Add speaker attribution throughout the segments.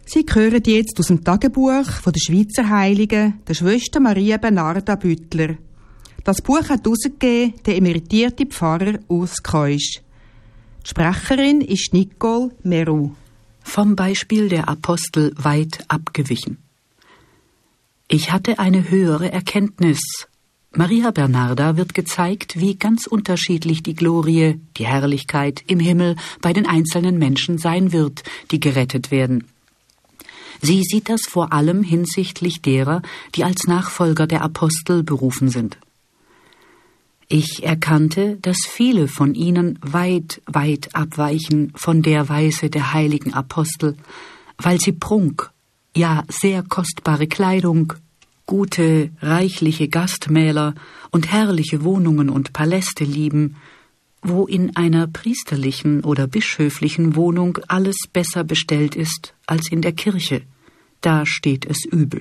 Speaker 1: Sie hören jetzt aus dem Tagebuch von der Schweizer Heiligen, der Schwester Maria Bernarda Büttler. Das Buch hat herausgegeben der emeritierte Pfarrer Urs Keusch. Die Sprecherin ist Nicole Meru.
Speaker 2: Vom Beispiel der Apostel weit abgewichen. Ich hatte eine höhere Erkenntnis. Maria Bernarda wird gezeigt, wie ganz unterschiedlich die Glorie, die Herrlichkeit im Himmel bei den einzelnen Menschen sein wird, die gerettet werden. Sie sieht das vor allem hinsichtlich derer, die als Nachfolger der Apostel berufen sind. Ich erkannte, dass viele von ihnen weit, weit abweichen von der Weise der heiligen Apostel, weil sie Prunk, ja sehr kostbare Kleidung, gute, reichliche Gastmähler und herrliche Wohnungen und Paläste lieben, wo in einer priesterlichen oder bischöflichen Wohnung alles besser bestellt ist als in der Kirche. Da steht es übel.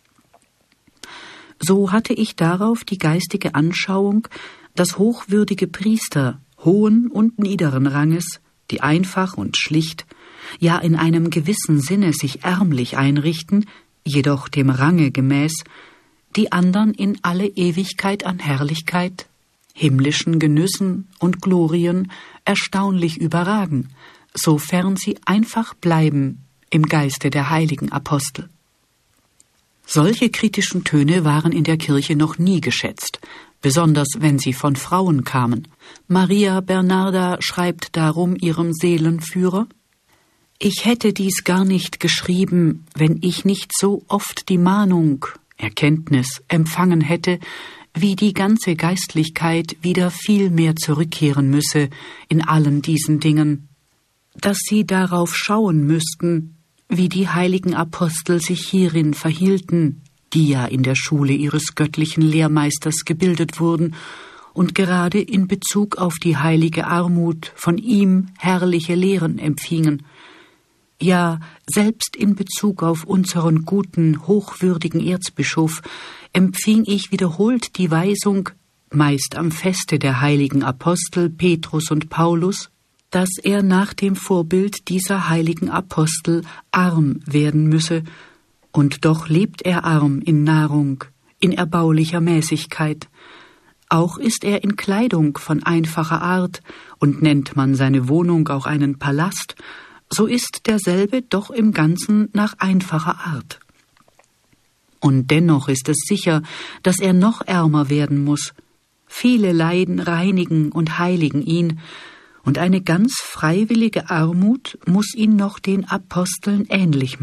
Speaker 2: So hatte ich darauf die geistige Anschauung, dass hochwürdige Priester hohen und niederen Ranges, die einfach und schlicht, ja in einem gewissen Sinne sich ärmlich einrichten, jedoch dem Range gemäß, die andern in alle Ewigkeit an Herrlichkeit, himmlischen Genüssen und Glorien erstaunlich überragen, sofern sie einfach bleiben im Geiste der heiligen Apostel. Solche kritischen Töne waren in der Kirche noch nie geschätzt, besonders wenn sie von Frauen kamen. Maria Bernarda schreibt darum ihrem Seelenführer: Ich hätte dies gar nicht geschrieben, wenn ich nicht so oft die Mahnung, Erkenntnis empfangen hätte, wie die ganze Geistlichkeit wieder viel mehr zurückkehren müsse in allen diesen Dingen, dass sie darauf schauen müssten, wie die heiligen Apostel sich hierin verhielten, die ja in der Schule ihres göttlichen Lehrmeisters gebildet wurden und gerade in Bezug auf die heilige Armut von ihm herrliche Lehren empfingen. Ja, selbst in Bezug auf unseren guten, hochwürdigen Erzbischof empfing ich wiederholt die Weisung, meist am Feste der heiligen Apostel Petrus und Paulus, dass er nach dem Vorbild dieser heiligen Apostel arm werden müsse, und doch lebt er arm in Nahrung, in erbaulicher Mäßigkeit. Auch ist er in Kleidung von einfacher Art, und nennt man seine Wohnung auch einen Palast, so ist derselbe doch im Ganzen nach einfacher Art. Und dennoch ist es sicher, dass er noch ärmer werden muss. Viele Leiden reinigen und heiligen ihn, und eine ganz freiwillige Armut muss ihn noch den Aposteln ähnlich